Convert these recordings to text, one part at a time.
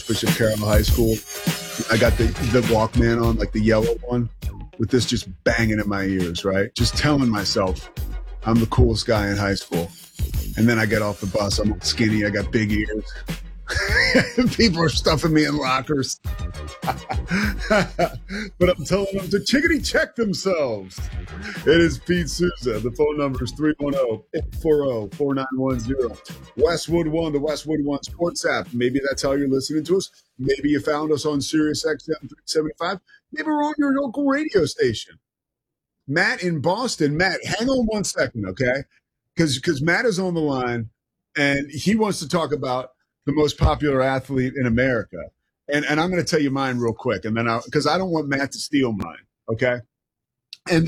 Bishop Carroll High School. I got the Walkman on, like the yellow one, with this just banging in my ears, right? Just telling myself I'm the coolest guy in high school. And then I get off the bus. I'm skinny. I got big ears. People are stuffing me in lockers. But I'm telling them to chickadee check themselves. It is Pete Souza. The phone number is 310-840-4910. Westwood One, the Westwood One Sports app. Maybe that's how you're listening to us. Maybe you found us on Sirius XM 375. Maybe we're on your local radio station. Matt in Boston. Matt, hang on 1 second, okay? Because Matt is on the line, and he wants to talk about the most popular athlete in America. And I'm going to tell you mine real quick, and then because I don't want Matt to steal mine, okay? And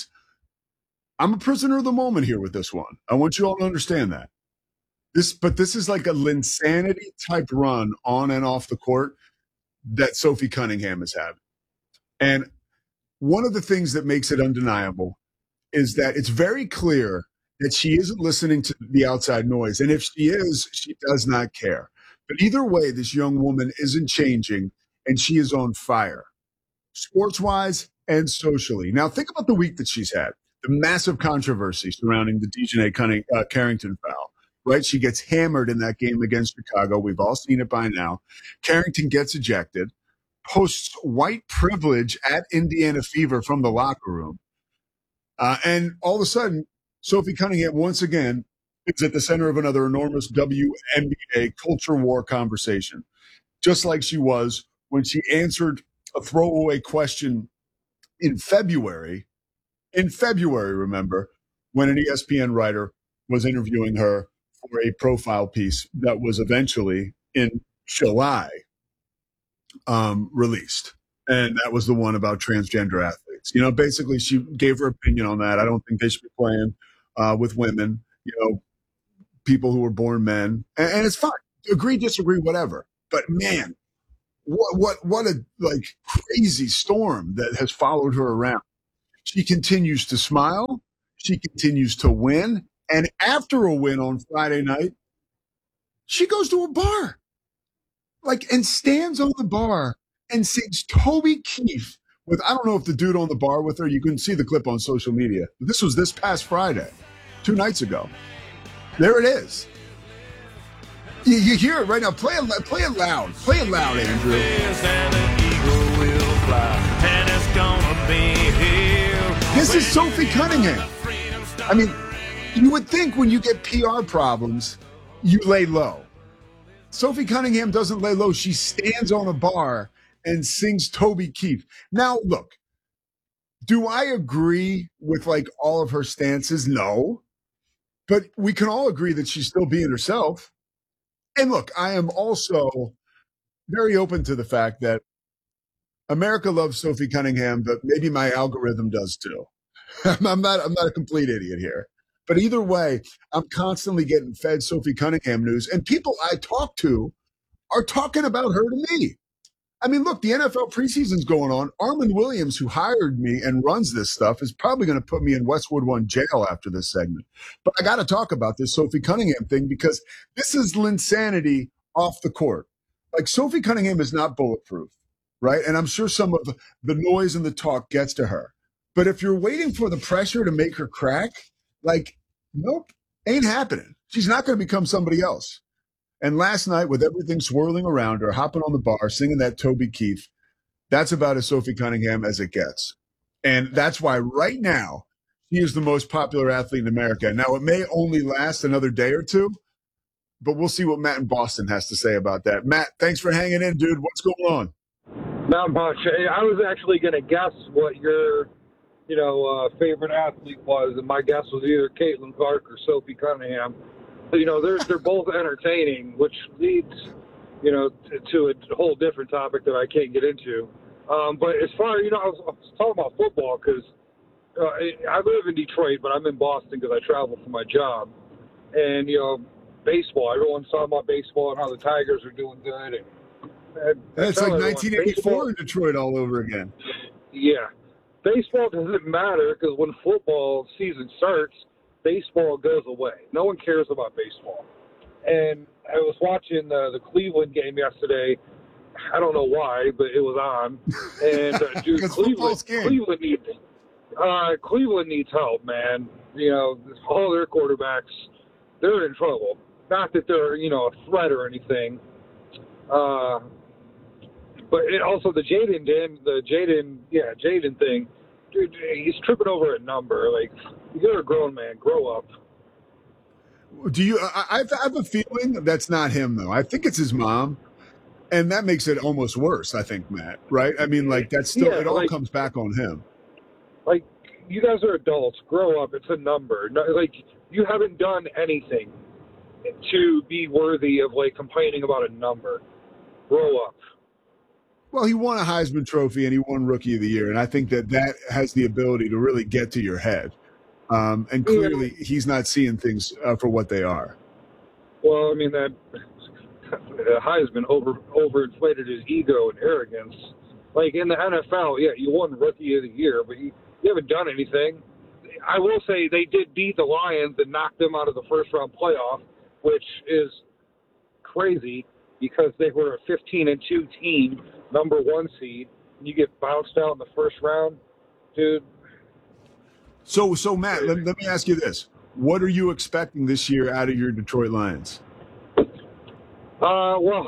I'm a prisoner of the moment here with this one. I want you all to understand that. But this is like a Linsanity type run on and off the court that Sophie Cunningham is having. And one of the things that makes it undeniable is that it's very clear that she isn't listening to the outside noise. And if she is, she does not care. But either way, this young woman isn't changing, and she is on fire, sports-wise and socially. Now, think about the week that she's had, the massive controversy surrounding the Dejanay Carrington foul, right? She gets hammered in that game against Chicago. We've all seen it by now. Carrington gets ejected, posts white privilege at Indiana Fever from the locker room. And all of a sudden, Sophie Cunningham, once again, is at the center of another enormous WNBA culture war conversation, just like she was when she answered a throwaway question in February. In February, remember, when an ESPN writer was interviewing her for a profile piece that was eventually in July released. And that was the one about transgender athletes. You know, basically, she gave her opinion on that. I don't think they should be playing with women, you know, people who were born men. And it's fine. Agree, disagree, whatever. But man, what a like crazy storm that has followed her around. She continues to smile. She continues to win. And after a win on Friday night, she goes to a bar, and stands on the bar and sings Toby Keith with, I don't know if the dude on the bar with her, you can see the clip on social media. This was this past Friday, 2 nights ago. There it is. You hear it right now. Play it loud. Play it loud, Andrew. This is Sophie Cunningham. I mean, you would think when you get PR problems, you lay low. Sophie Cunningham doesn't lay low. She stands on a bar and sings Toby Keith. Now, look, do I agree with all of her stances? No. But we can all agree that she's still being herself. And look, I am also very open to the fact that America loves Sophie Cunningham, but maybe my algorithm does too. I'm not a complete idiot here. But either way, I'm constantly getting fed Sophie Cunningham news, and people I talk to are talking about her to me. I mean, look, the NFL preseason's going on. Armand Williams, who hired me and runs this stuff, is probably going to put me in Westwood One jail after this segment. But I got to talk about this Sophie Cunningham thing because this is Linsanity off the court. Sophie Cunningham is not bulletproof, right? And I'm sure some of the noise and the talk gets to her. But if you're waiting for the pressure to make her crack, nope, ain't happening. She's not going to become somebody else. And last night, with everything swirling around her, hopping on the bar, singing that Toby Keith, that's about as Sophie Cunningham as it gets. And that's why right now, she is the most popular athlete in America. Now, it may only last another day or two, but we'll see what Matt in Boston has to say about that. Matt, thanks for hanging in, dude. What's going on? Not much. I was actually going to guess what your favorite athlete was, and my guess was either Caitlin Clark or Sophie Cunningham. They're both entertaining, which leads, to a whole different topic that I can't get into. But as far, I was talking about football because I live in Detroit, but I'm in Boston because I travel for my job. And, baseball, everyone's talking about baseball and how the Tigers are doing good. And that's like 1984 in Detroit all over again. Yeah. Baseball doesn't matter because when football season starts, baseball goes away. No one cares about baseball. And I was watching the Cleveland game yesterday, I don't know why, but it was on. And dude, Cleveland needs help, man. You know, all their quarterbacks, they're in trouble. Not that they're, you know, a threat or anything. But also the Jaden thing, dude, he's tripping over a number. Like, you're a grown man, grow up. Do you? I have a feeling that's not him though. I think it's his mom, and that makes it almost worse. I think, Matt. Right? I mean, like that's still it all comes back on him. Like, you guys are adults, grow up. It's a number. Like, you haven't done anything to be worthy of like complaining about a number. Grow up. Well, he won a Heisman Trophy and he won Rookie of the Year, and I think that has the ability to really get to your head. And clearly, he's not seeing things for what they are. Well, I mean, that Heisman overinflated his ego and arrogance. Like, in the NFL, yeah, you won Rookie of the Year, but you haven't done anything. I will say they did beat the Lions and knock them out of the first-round playoff, which is crazy because they were a 15-2 team, number 1 seed, and you get bounced out in the first round. Dude. So Matt, let me ask you this. What are you expecting this year out of your Detroit Lions? Well,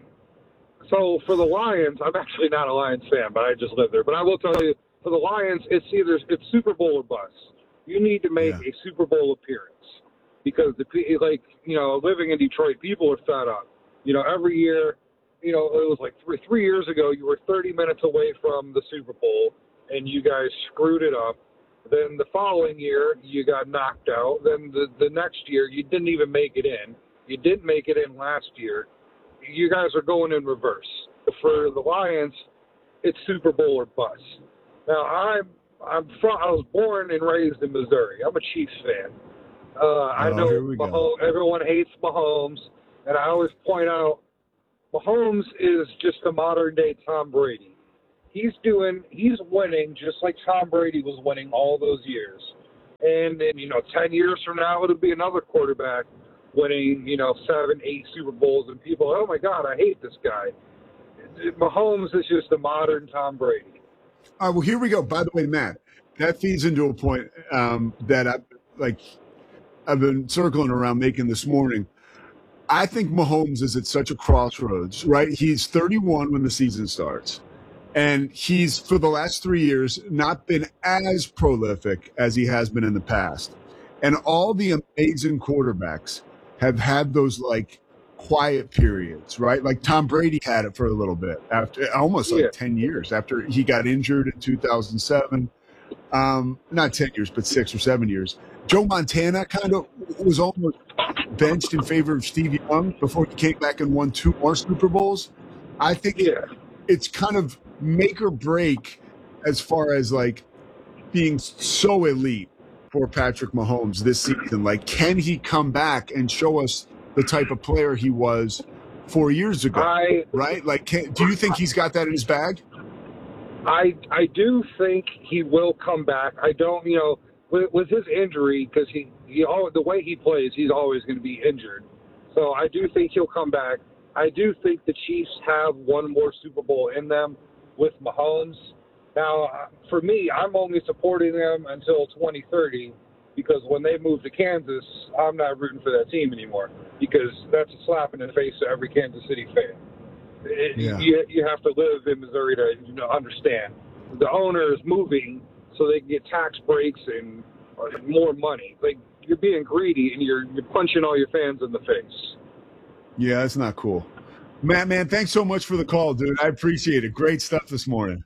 so for the Lions, I'm actually not a Lions fan, but I just live there. But I will tell you, for the Lions, it's Super Bowl or bust. You need to make a Super Bowl appearance because, living in Detroit, people are fed up. You know, every year, you know, it was like three years ago, you were 30 minutes away from the Super Bowl, and you guys screwed it up. Then the following year, you got knocked out. Then the next year, you didn't even make it in. You didn't make it in last year. You guys are going in reverse. For the Lions, it's Super Bowl or bust. Now, I was born and raised in Missouri. I'm a Chiefs fan. I know everyone hates Mahomes, and I always point out Mahomes is just a modern-day Tom Brady. He's winning just like Tom Brady was winning all those years. And 10 years from now, it'll be another quarterback winning, 7, 8 Super Bowls, and people, oh my God, I hate this guy. Mahomes is just a modern Tom Brady. All right, well, here we go. By the way, Matt, that feeds into a point that I've been circling around making this morning. I think Mahomes is at such a crossroads, right? He's 31 when the season starts. And he's, for the last 3 years, not been as prolific as he has been in the past. And all the amazing quarterbacks have had those, quiet periods, right? Like Tom Brady had it for a little bit, after almost 10 years after he got injured in 2007. Not 10 years, but 6 or 7 years. Joe Montana kind of was almost benched in favor of Steve Young before he came back and won 2 more Super Bowls. I think it's kind of make or break as far as being so elite for Patrick Mahomes this season. Can he come back and show us the type of player he was 4 years ago? Right? Do you think he's got that in his bag? I do think he will come back. I don't, with his injury, because the way he plays, he's always going to be injured. So I do think he'll come back. I do think the Chiefs have one more Super Bowl in them with Mahomes. Now, for me, I'm only supporting them until 2030 because when they move to Kansas, I'm not rooting for that team anymore because that's a slap in the face to every Kansas City fan. You have to live in Missouri to understand. The owner is moving so they can get tax breaks and more money. You're being greedy and you're punching all your fans in the face. Yeah, that's not cool. Matt, man, thanks so much for the call, dude. I appreciate it. Great stuff this morning.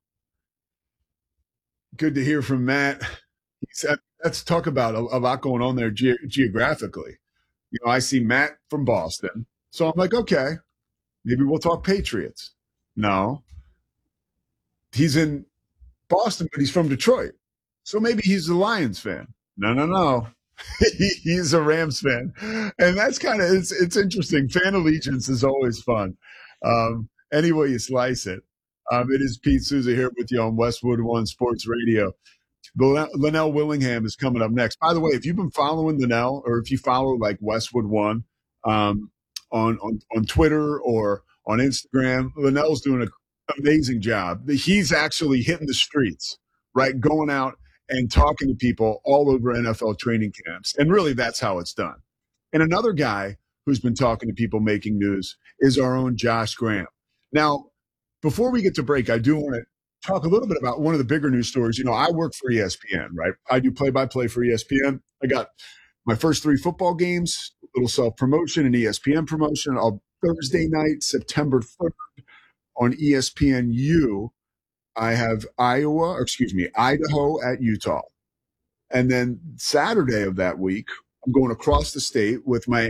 Good to hear from Matt. Let's talk about a lot going on there geographically. I see Matt from Boston, so I'm like, okay, maybe we'll talk Patriots. No. He's in Boston, but he's from Detroit, so maybe he's a Lions fan. No. He's a Rams fan, and that's kind of it's interesting. Fan allegiance is always fun. Any way you slice it. It is Pete Souza here with you on Westwood One Sports Radio. Linnell Willingham is coming up next. By the way, if you've been following Linnell, or if you follow Westwood One on Twitter or on Instagram. Linnell's doing an amazing job. He's actually hitting the streets, right? Going out and talking to people all over NFL training camps. And really, that's how it's done. And another guy who's been talking to people making news is our own Josh Graham. Now, before we get to break, I do want to talk a little bit about one of the bigger news stories. You know, I work for ESPN, right? I do play-by-play for ESPN. I got my first 3 football games, a little self-promotion and ESPN promotion. Thursday night, September 3rd on ESPNU, I have Idaho at Utah. And then Saturday of that week, I'm going across the state with my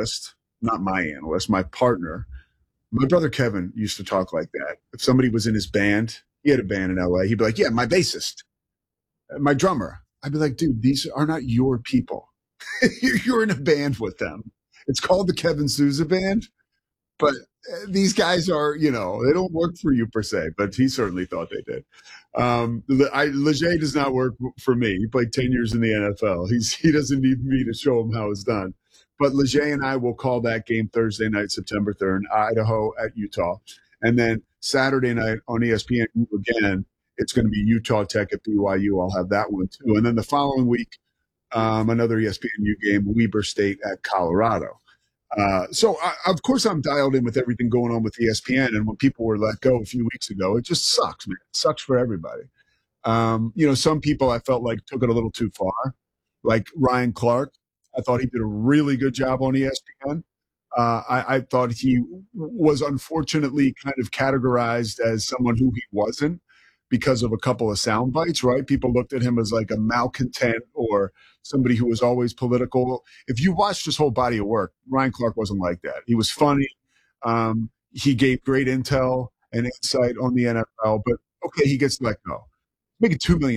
partner. My brother Kevin used to talk like that. If somebody was in his band, he had a band in LA, he'd be like, yeah, my bassist, my drummer. I'd be like, dude, these are not your people. You're in a band with them. It's called the Kevin Sousa Band, but these guys are, they don't work for you per se, but he certainly thought they did. Leger does not work for me. He played 10 years in the NFL. He doesn't need me to show him how it's done. But Leger and I will call that game Thursday night, September 3rd, Idaho at Utah. And then Saturday night on ESPN again, it's going to be Utah Tech at BYU. I'll have that one too. And then the following week, another ESPNU game, Weber State at Colorado. So of course I'm dialed in with everything going on with ESPN. And when people were let go a few weeks ago, it just sucks, man. It sucks for everybody. Some people I felt like took it a little too far, like Ryan Clark. I thought he did a really good job on ESPN. I thought he was unfortunately kind of categorized as someone who he wasn't because of a couple of sound bites, right? People looked at him as like a malcontent or somebody who was always political. If you watched his whole body of work, Ryan Clark wasn't like that. He was funny. He gave great intel and insight on the NFL, but okay, he gets let go. Making $2 million.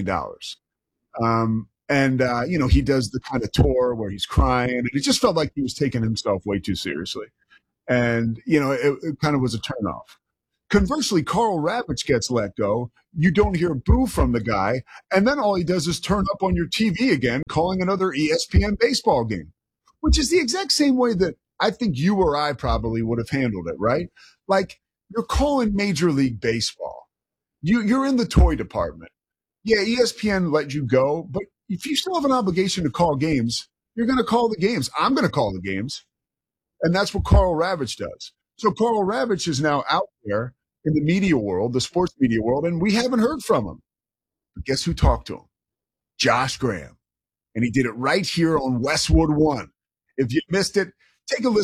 He does the kind of tour where he's crying, and it just felt like he was taking himself way too seriously. And, it kind of was a turnoff. Conversely, Carl Ravitch gets let go. You don't hear boo from the guy. And then all he does is turn up on your TV again, calling another ESPN baseball game, which is the exact same way that I think you or I probably would have handled it, right? Like, you're calling Major League Baseball. You're in the toy department. Yeah, ESPN let you go, but if you still have an obligation to call games, you're going to call the games. I'm going to call the games. And that's what Carl Ravitch does. So Carl Ravitch is now out there in the media world, the sports media world, and we haven't heard from him. But guess who talked to him? Josh Graham. And he did it right here on Westwood One. If you missed it, take a listen.